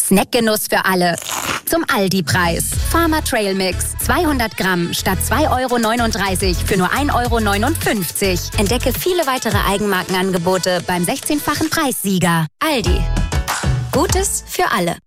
Snackgenuss für alle. Zum Aldi-Preis. Farmer Trail Mix. 200 Gramm statt 2,39 € für nur 1,59 €. Entdecke viele weitere Eigenmarkenangebote beim 16-fachen Preissieger. Aldi. Gutes für alle.